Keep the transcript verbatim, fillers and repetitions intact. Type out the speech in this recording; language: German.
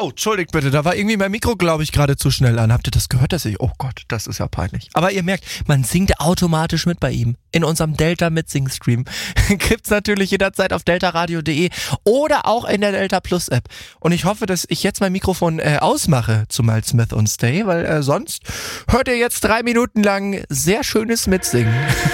Oh, entschuldigt bitte, da war irgendwie mein Mikro, glaube ich, gerade zu schnell an. Habt ihr das gehört, dass ich... Oh Gott, das ist ja peinlich. Aber ihr merkt, man singt automatisch mit bei ihm. In unserem Delta-Mitsing-Stream. Gibt's natürlich jederzeit auf deltaradio punkt de oder auch in der Delta Plus App. Und ich hoffe, dass ich jetzt mein Mikrofon äh, ausmache zu Miles Smith und Stay, weil äh, sonst hört ihr jetzt drei Minuten lang sehr schönes Mitsingen.